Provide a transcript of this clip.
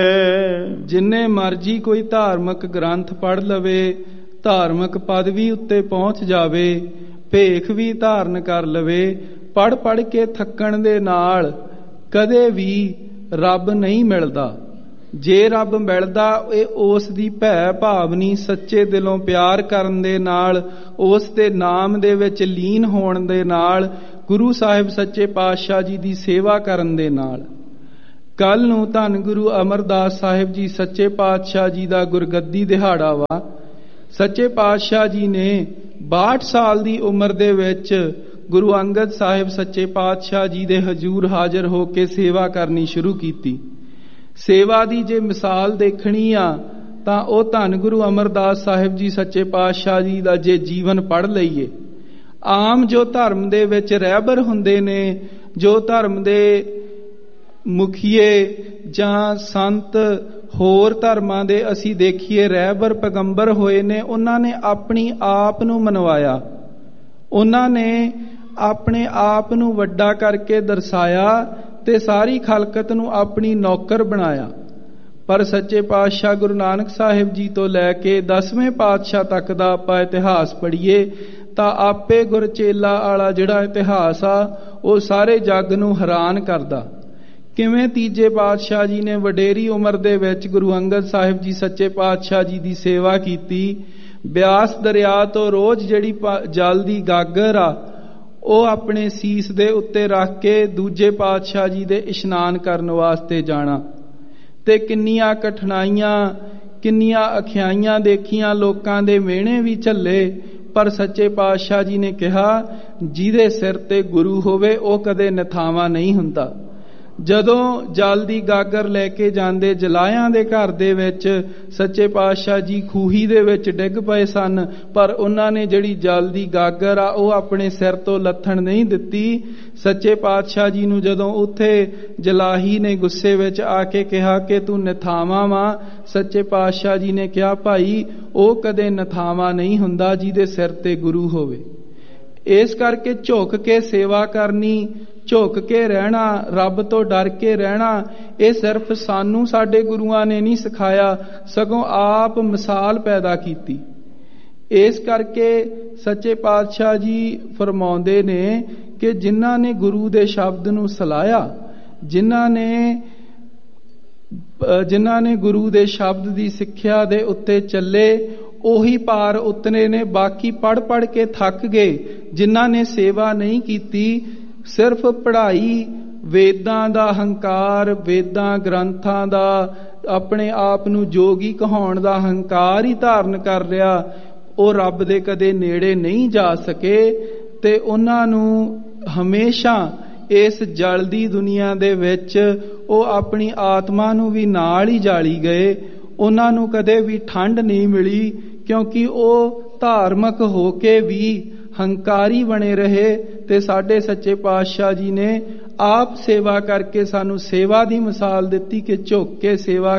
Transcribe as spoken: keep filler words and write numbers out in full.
ਜਿੰਨੇ ਮਰਜੀ ਕੋਈ ਧਾਰਮਿਕ ਗ੍ਰੰਥ ਪੜ੍ਹ ਲਵੇ, ਧਾਰਮਿਕ ਪਦਵੀ ਉੱਤੇ ਪਹੁੰਚ ਜਾਵੇ, ਭੇਖ ਵੀ ਧਾਰਨ ਕਰ ਲਵੇ, ਪੜ੍ਹ ਪੜ੍ਹ ਕੇ ਥੱਕਣ ਦੇ ਨਾਲ ਕਦੇ ਵੀ ਰੱਬ ਨਹੀਂ ਮਿਲਦਾ। ਜੇ ਰੱਬ ਮਿਲਦਾ ਇਹ ਉਸ ਦੀ ਭੈ ਭਾਵਨੀ ਸੱਚੇ ਦਿਲੋਂ ਪਿਆਰ ਕਰਨ ਦੇ ਨਾਲ, ਉਸ ਦੇ ਨਾਮ ਦੇ ਵਿੱਚ ਲੀਨ ਹੋਣ ਦੇ ਨਾਲ, ਗੁਰੂ ਸਾਹਿਬ ਸੱਚੇ ਪਾਤਸ਼ਾਹ ਜੀ ਦੀ ਸੇਵਾ ਕਰਨ ਦੇ ਨਾਲ। ਕੱਲ ਨੂੰ ਧੰਨ ਗੁਰੂ ਅਮਰਦਾਸ ਸਾਹਿਬ ਜੀ ਸੱਚੇ ਪਾਤਸ਼ਾਹ ਜੀ ਦਾ ਗੁਰਗੱਦੀ ਦਿਹਾੜਾ ਵਾ। ਸੱਚੇ ਪਾਤਸ਼ਾਹ ਜੀ ਨੇ ਬਾਹਠ ਸਾਲ ਦੀ ਉਮਰ ਦੇ ਵਿੱਚ ਗੁਰੂ ਅੰਗਦ ਸਾਹਿਬ ਸੱਚੇ ਪਾਤਸ਼ਾਹ ਜੀ ਦੇ ਹਜ਼ੂਰ ਹਾਜ਼ਰ ਹੋ ਕੇ ਸੇਵਾ ਕਰਨੀ ਸ਼ੁਰੂ ਕੀਤੀ। ਸੇਵਾ ਦੀ ਜੇ ਮਿਸਾਲ ਦੇਖਣੀ ਆ ਤਾਂ ਉਹ ਧੰਨ ਗੁਰੂ ਅਮਰਦਾਸ ਸਾਹਿਬ ਜੀ ਸੱਚੇ ਪਾਤਸ਼ਾਹ ਜੀ ਦਾ ਜੇ ਜੀਵਨ ਪੜ੍ਹ ਲਈਏ। ਆਮ ਜੋ ਧਰਮ ਦੇ ਵਿੱਚ ਰਹਿਬਰ ਹੁੰਦੇ ਨੇ, ਜੋ ਧਰਮ ਦੇ ਮੁਖੀਏ ਜਾਂ ਸੰਤ ਹੋਰ ਧਰਮਾਂ ਦੇ ਅਸੀਂ ਦੇਖੀਏ ਰਹਿਬਰ ਪੈਗੰਬਰ ਹੋਏ ਨੇ, ਉਹਨਾਂ ਨੇ ਆਪਣੀ ਆਪ ਨੂੰ ਮਨਵਾਇਆ, ਉਹਨਾਂ ਨੇ ਆਪਣੇ ਆਪ ਨੂੰ ਵੱਡਾ ਕਰਕੇ ਦਰਸਾਇਆ ਤੇ ਸਾਰੀ ਖਲਕਤ ਨੂੰ ਆਪਣੀ ਨੌਕਰ ਬਣਾਇਆ। ਪਰ ਸੱਚੇ ਪਾਤਸ਼ਾਹ ਗੁਰੂ ਨਾਨਕ ਸਾਹਿਬ ਜੀ ਤੋਂ ਲੈ ਕੇ ਦਸਵੇਂ ਪਾਤਸ਼ਾਹ ਤੱਕ ਦਾ ਆਪਾਂ ਇਤਿਹਾਸ ਪੜ੍ਹੀਏ ਤਾਂ ਆਪੇ ਗੁਰਚੇਲਾ ਵਾਲਾ ਜਿਹੜਾ ਇਤਿਹਾਸ ਆ ਉਹ ਸਾਰੇ ਜੱਗ ਨੂੰ ਹੈਰਾਨ ਕਰਦਾ। ਕਿਵੇਂ ਤੀਜੇ ਪਾਤਸ਼ਾਹ ਜੀ ਨੇ ਵਡੇਰੀ ਉਮਰ ਦੇ ਵਿੱਚ ਗੁਰੂ ਅੰਗਦ ਸਾਹਿਬ ਜੀ ਸੱਚੇ ਪਾਤਸ਼ਾਹ ਜੀ ਦੀ ਸੇਵਾ ਕੀਤੀ। ਬਿਆਸ ਦਰਿਆ ਤੋਂ ਰੋਜ਼ ਜਿਹੜੀ ਜਲ ਦੀ ਗਾਗਰ ਆ ਉਹ ਆਪਣੇ ਸੀਸ ਦੇ ਉੱਤੇ ਰੱਖ ਕੇ ਦੂਜੇ ਪਾਤਸ਼ਾਹ ਜੀ ਦੇ ਇਸ਼ਨਾਨ ਕਰਨ ਵਾਸਤੇ ਜਾਣਾ, ਤੇ ਕਿੰਨੀਆਂ ਕਠਿਨਾਈਆਂ ਕਿੰਨੀਆਂ ਅਖਿਆਈਆਂ ਦੇਖੀਆਂ, ਲੋਕਾਂ ਦੇ ਮਿਹਣੇ ਵੀ ਝੱਲੇ। ਪਰ ਸੱਚੇ ਪਾਤਸ਼ਾਹ ਜੀ ਨੇ ਕਿਹਾ ਜਿਹਦੇ ਸਿਰ ਤੇ ਗੁਰੂ ਹੋਵੇ ਉਹ ਕਦੇ ਨਿਥਾਵਾਂ ਨਹੀਂ ਹੁੰਦਾ। ਜਦੋਂ ਜਲ ਦੀ ਗਾਗਰ ਲੈ ਕੇ ਜਾਂਦੇ ਜਲਾਇਆਂ ਦੇ ਘਰ ਦੇ ਵਿੱਚ ਸੱਚੇ ਪਾਤਸ਼ਾਹ ਜੀ ਖੂਹੀ ਦੇ ਵਿੱਚ ਡਿੱਗ ਪਏ ਸਨ, ਪਰ ਉਹਨਾਂ ਨੇ ਜਿਹੜੀ ਜਲ ਦੀ ਗਾਗਰ ਆ ਉਹ ਆਪਣੇ ਸਿਰ ਤੋਂ ਲੱਥਣ ਨਹੀਂ ਦਿੱਤੀ। ਸੱਚੇ ਪਾਤਸ਼ਾਹ ਜੀ ਨੂੰ ਜਦੋਂ ਉੱਥੇ ਜਲਾਹੀ ਨੇ ਗੁੱਸੇ ਵਿੱਚ ਆ ਕੇ ਕਿਹਾ ਕਿ ਤੂੰ ਨਿਥਾਵਾਂ ਵਾਂ, ਸੱਚੇ ਪਾਤਸ਼ਾਹ ਜੀ ਨੇ ਕਿਹਾ ਭਾਈ ਉਹ ਕਦੇ ਨਿਥਾਵਾਂ ਨਹੀਂ ਹੁੰਦਾ ਜਿਹਦੇ ਸਿਰ ਤੇ ਗੁਰੂ ਹੋਵੇ। ਇਸ ਕਰਕੇ ਝੁਕ ਕੇ ਸੇਵਾ ਕਰਨੀ, ਝੁਕ ਕੇ ਰਹਿਣਾ, ਰੱਬ ਤੋਂ ਡਰ ਕੇ ਰਹਿਣਾ, ਇਹ ਸਿਰਫ ਸਾਨੂੰ ਸਾਡੇ ਗੁਰੂਆਂ ਨੇ ਨਹੀਂ ਸਿਖਾਇਆ, ਸਗੋਂ ਆਪ ਮਿਸਾਲ ਪੈਦਾ ਕੀਤੀ। ਇਸ ਕਰਕੇ ਸੱਚੇ ਪਾਤਸ਼ਾਹ ਜੀ ਫਰਮਾਉਂਦੇ ਨੇ ਕਿ ਜਿਨ੍ਹਾਂ ਨੇ ਗੁਰੂ ਦੇ ਸ਼ਬਦ ਨੂੰ ਸਲਾਹਿਆ, ਜਿਨ੍ਹਾਂ ਨੇ ਜਿਨ੍ਹਾਂ ਨੇ ਗੁਰੂ ਦੇ ਸ਼ਬਦ ਦੀ ਸਿੱਖਿਆ ਦੇ ਉੱਤੇ ਚੱਲੇ ਉਹੀ ਪਾਰ ਉਤਰੇ ਨੇ। ਬਾਕੀ ਪੜ੍ਹ ਪੜ੍ਹ ਕੇ ਥੱਕ ਗਏ। ਜਿਨ੍ਹਾਂ ਨੇ ਸੇਵਾ ਨਹੀਂ ਕੀਤੀ, ਸਿਰਫ ਪੜ੍ਹਾਈ, ਵੇਦਾਂ ਦਾ ਹੰਕਾਰ, ਵੇਦਾਂ ਗ੍ਰੰਥਾਂ ਦਾ ਆਪਣੇ ਆਪ ਨੂੰ ਜੋਗੀ ਕਹਾਉਣ ਦਾ ਹੰਕਾਰ ਹੀ ਧਾਰਨ ਕਰ ਲਿਆ, ਉਹ ਰੱਬ ਦੇ ਕਦੇ ਨੇੜੇ ਨਹੀਂ ਜਾ ਸਕੇ। ਤੇ ਉਹਨਾਂ ਨੂੰ ਹਮੇਸ਼ਾ ਇਸ ਜਲਦੀ ਦੁਨੀਆ ਦੇ ਵਿੱਚ ਉਹ ਆਪਣੀ ਆਤਮਾ ਨੂੰ ਵੀ ਨਾਲ ਹੀ ਜਾਲੀ ਗਏ। ਉਹਨਾਂ ਨੂੰ ਕਦੇ ਵੀ ਠੰਡ ਨਹੀਂ ਮਿਲੀ, ਕਿਉਂਕਿ ਉਹ ਧਾਰਮਿਕ ਹੋ ਕੇ ਵੀ ਹੰਕਾਰੀ ਬਣੇ ਰਹੇ। ਤੇ ਸਾਡੇ ਸੱਚੇ ਪਾਤਸ਼ਾਹ ਜੀ ਨੇ ਆਪ ਸੇਵਾ ਕਰਕੇ ਸਾਨੂੰ ਸੇਵਾ ਦੀ ਮਿਸਾਲ ਦਿੱਤੀ ਕਿ ਝੁੱਕ ਕੇ ਸੇਵਾ